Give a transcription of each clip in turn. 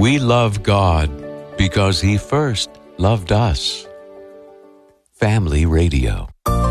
We love God because He first loved us. Family Radio.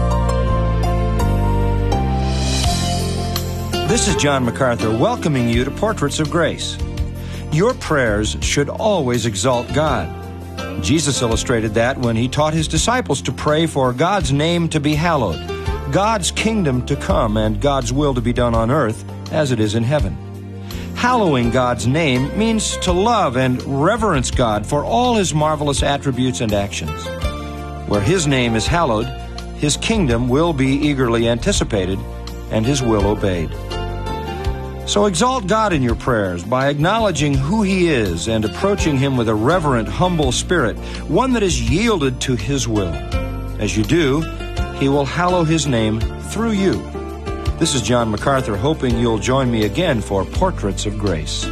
This is John MacArthur welcoming you to Portraits of Grace. Your prayers should always exalt God. Jesus illustrated that when He taught His disciples to pray for God's name to be hallowed, God's kingdom to come, and God's will to be done on earth as it is in heaven. Hallowing God's name means to love and reverence God for all His marvelous attributes and actions. Where His name is hallowed, His kingdom will be eagerly anticipated and His will obeyed. So exalt God in your prayers by acknowledging who He is and approaching Him with a reverent, humble spirit, one that is yielded to His will. As you do, He will hallow His name through you. This is John MacArthur, hoping you'll join me again for Portraits of Grace.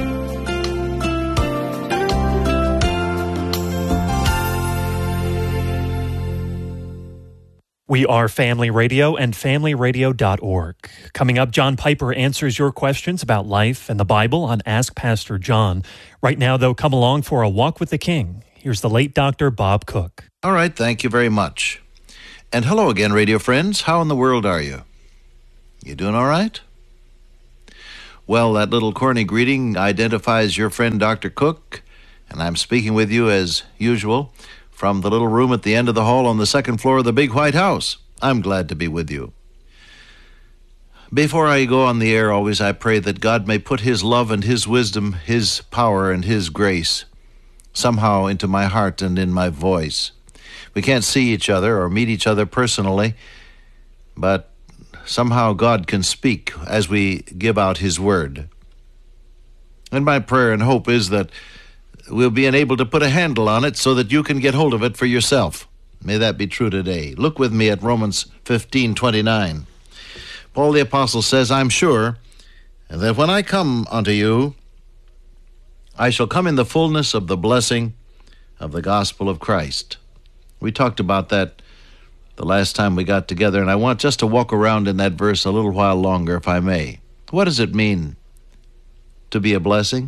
We are Family Radio and FamilyRadio.org. Coming up, John Piper answers your questions about life and the Bible on Ask Pastor John. Right now, though, come along for a walk with the King. Here's the late Dr. Bob Cook. All right, thank you very much. And hello again, radio friends. How in the world are you? You doing all right? Well, that little corny greeting identifies your friend Dr. Cook, and I'm speaking with you as usual from the little room at the end of the hall on the second floor of the big White House. I'm glad to be with you. Before I go on the air, always I pray that God may put His love and His wisdom, His power and His grace somehow into my heart and in my voice. We can't see each other or meet each other personally, but somehow God can speak as we give out His word. And my prayer and hope is that we'll be able to put a handle on it so that you can get hold of it for yourself. May that be true today. Look with me at Romans 15:29. Paul the Apostle says, I'm sure that when I come unto you, I shall come in the fullness of the blessing of the gospel of Christ. We talked about that the last time we got together, and I want just to walk around in that verse a little while longer, if I may. What does it mean to be a blessing?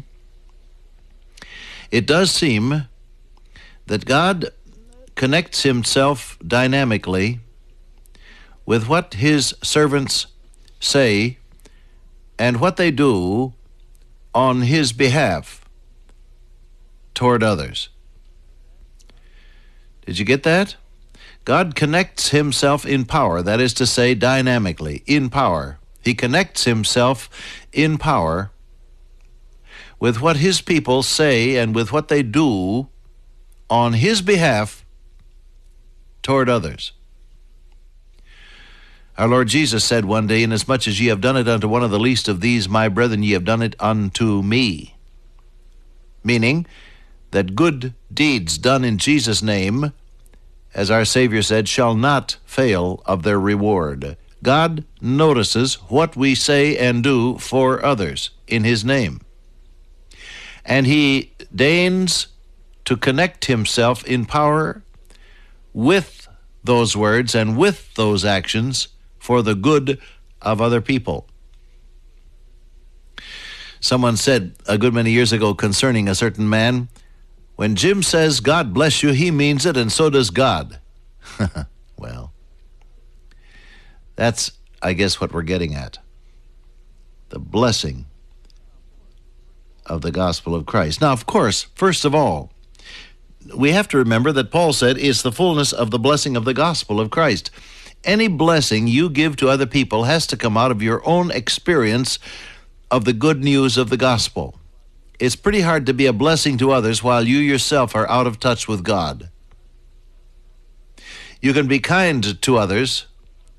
It does seem that God connects Himself dynamically with what His servants say and what they do on His behalf toward others. Did you get that? God connects Himself in power, that is to say, dynamically, in power. He connects Himself in power with what His people say and with what they do on His behalf toward others. Our Lord Jesus said one day, inasmuch as ye have done it unto one of the least of these, my brethren, ye have done it unto me. Meaning that good deeds done in Jesus' name, as our Savior said, shall not fail of their reward. God notices what we say and do for others in His name. And He deigns to connect Himself in power with those words and with those actions for the good of other people. Someone said a good many years ago concerning a certain man, when Jim says, God bless you, he means it, and so does God. Well, that's, I guess, what we're getting at. The blessing of the gospel of Christ. Now, of course, first of all, we have to remember that Paul said it's the fullness of the blessing of the gospel of Christ. Any blessing you give to other people has to come out of your own experience of the good news of the gospel. It's pretty hard to be a blessing to others while you yourself are out of touch with God. You can be kind to others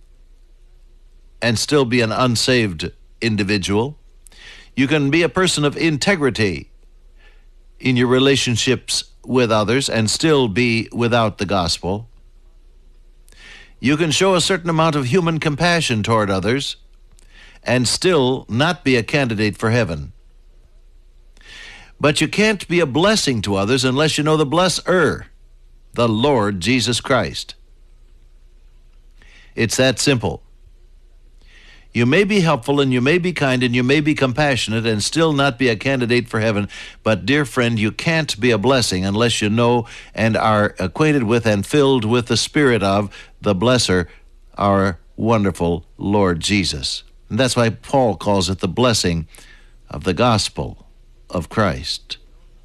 and still be an unsaved individual. You can be a person of integrity in your relationships with others and still be without the gospel. You can show a certain amount of human compassion toward others and still not be a candidate for heaven. But you can't be a blessing to others unless you know the blesser, the Lord Jesus Christ. It's that simple. You may be helpful and you may be kind and you may be compassionate and still not be a candidate for heaven. But, dear friend, you can't be a blessing unless you know and are acquainted with and filled with the Spirit of the Blesser, our wonderful Lord Jesus. And that's why Paul calls it the blessing of the gospel of Christ.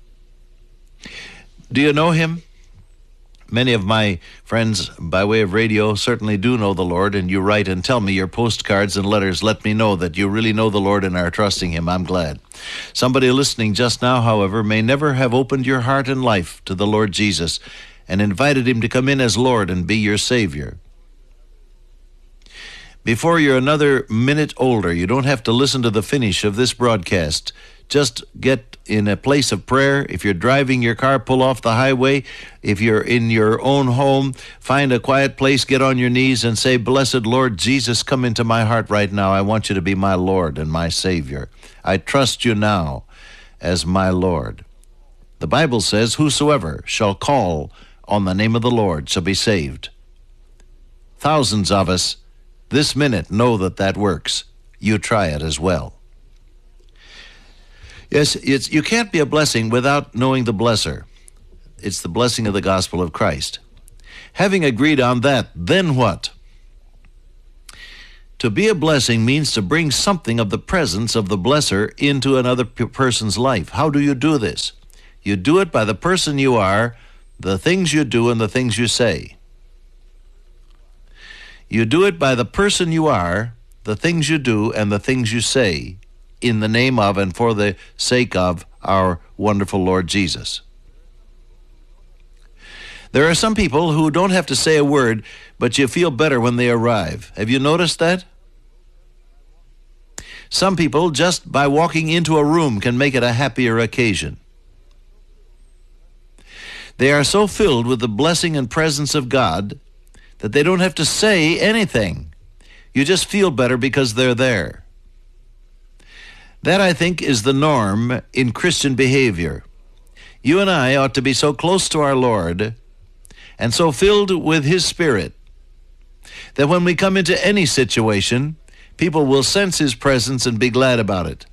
Do you know him? Many of my friends by way of radio certainly do know the Lord, and you write and tell me your postcards and letters. Let me know that you really know the Lord and are trusting him. I'm glad. Somebody listening just now, however, may never have opened your heart and life to the Lord Jesus and invited him to come in as Lord and be your Savior. Before you're another minute older, you don't have to listen to the finish of this broadcast. Just get in a place of prayer. If you're driving your car, pull off the highway. If you're in your own home, find a quiet place, get on your knees and say, "Blessed Lord Jesus, come into my heart right now. I want you to be my Lord and my Savior. I trust you now as my Lord." The Bible says, "Whosoever shall call on the name of the Lord shall be saved." Thousands of us this minute know that that works. You try it as well. Yes, you can't be a blessing without knowing the blesser. It's the blessing of the gospel of Christ. Having agreed on that, then what? To be a blessing means to bring something of the presence of the blesser into another person's life. How do you do this? You do it by the person you are, the things you do, and the things you say. You do it by the person you are, the things you do, and the things you say, in the name of and for the sake of our wonderful Lord Jesus. There are some people who don't have to say a word, but you feel better when they arrive. Have you noticed that? Some people, just by walking into a room, can make it a happier occasion. They are so filled with the blessing and presence of God that they don't have to say anything. You just feel better because they're there. That, I think, is the norm in Christian behavior. You and I ought to be so close to our Lord and so filled with his Spirit that when we come into any situation, people will sense his presence and be glad about it.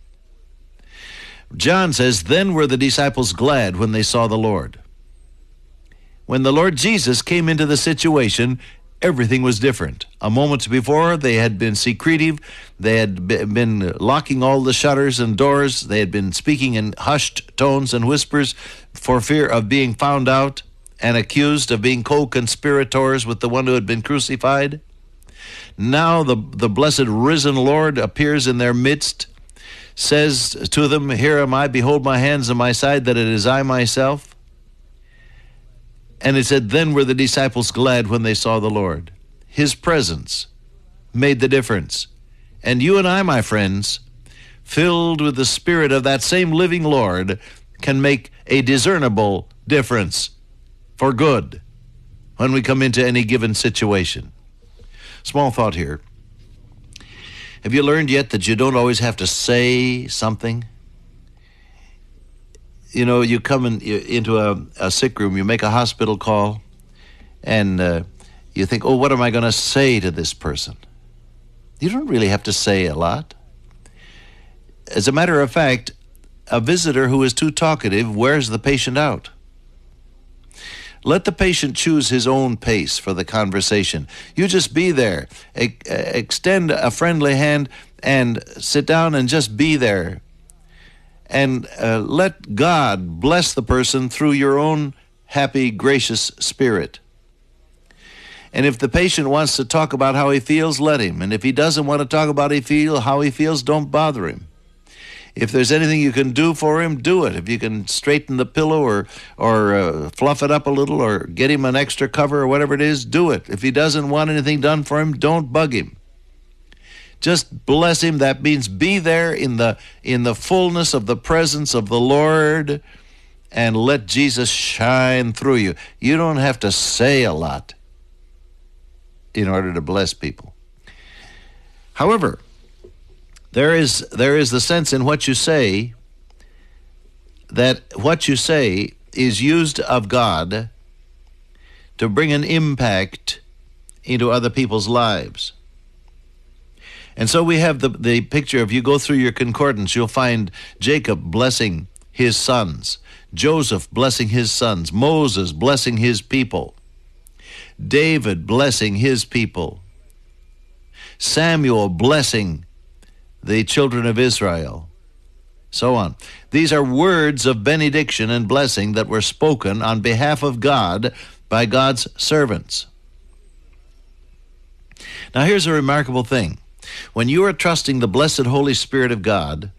John says, "Then were the disciples glad when they saw the Lord." When the Lord Jesus came into the situation, everything was different. A moment before, they had been secretive. They had been locking all the shutters and doors. They had been speaking in hushed tones and whispers for fear of being found out and accused of being co-conspirators with the one who had been crucified. Now the blessed risen Lord appears in their midst, says to them, "Here am I, behold my hands and my side, that it is I myself." And it said, "Then were the disciples glad when they saw the Lord." His presence made the difference. And you and I, my friends, filled with the Spirit of that same living Lord, can make a discernible difference for good when we come into any given situation. Small thought here. Have you learned yet that you don't always have to say something? You know, you come into a sick room, you make a hospital call, and you think, "Oh, what am I going to say to this person?" You don't really have to say a lot. As a matter of fact, a visitor who is too talkative wears the patient out. Let the patient choose his own pace for the conversation. You just be there. Extend a friendly hand and sit down and just be there. And let God bless the person through your own happy, gracious spirit. And if the patient wants to talk about how he feels, let him. And if he doesn't want to talk about how he feels, don't bother him. If there's anything you can do for him, do it. If you can straighten the pillow or fluff it up a little or get him an extra cover or whatever it is, do it. If he doesn't want anything done for him, don't bug him. Just bless him. That means be there in the fullness of the presence of the Lord and let Jesus shine through you. You don't have to say a lot in order to bless people. However, there is the sense in what you say that what you say is used of God to bring an impact into other people's lives. And so we have the picture, if you go through your concordance, you'll find Jacob blessing his sons, Joseph blessing his sons, Moses blessing his people, David blessing his people, Samuel blessing the children of Israel, so on. These are words of benediction and blessing that were spoken on behalf of God by God's servants. Now here's a remarkable thing. When you are trusting the blessed Holy Spirit of God,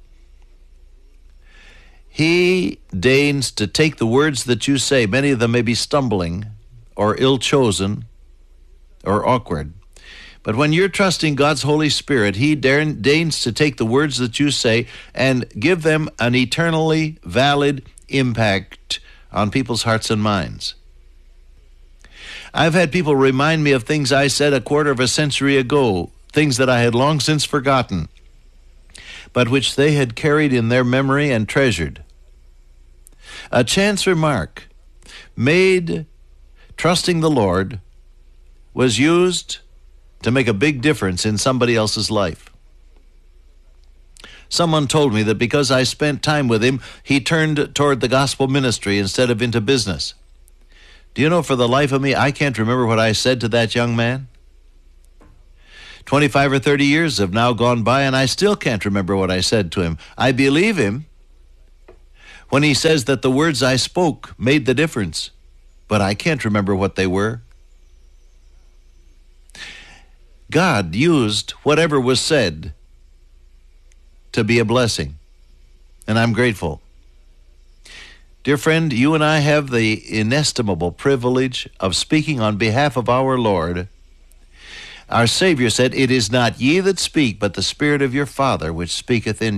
He deigns to take the words that you say. Many of them may be stumbling or ill-chosen or awkward. But when you're trusting God's Holy Spirit, He deigns to take the words that you say and give them an eternally valid impact on people's hearts and minds. I've had people remind me of things I said a quarter of a century ago, things that I had long since forgotten, but which they had carried in their memory and treasured. A chance remark made trusting the Lord was used to make a big difference in somebody else's life. Someone told me that because I spent time with him, he turned toward the gospel ministry instead of into business. Do you know, for the life of me, I can't remember what I said to that young man. 25 or 30 years have now gone by, and I still can't remember what I said to him. I believe him when he says that the words I spoke made the difference, but I can't remember what they were. God used whatever was said to be a blessing, and I'm grateful. Dear friend, you and I have the inestimable privilege of speaking on behalf of our Lord. Our Savior said, "It is not ye that speak, but the Spirit of your Father which speaketh in you."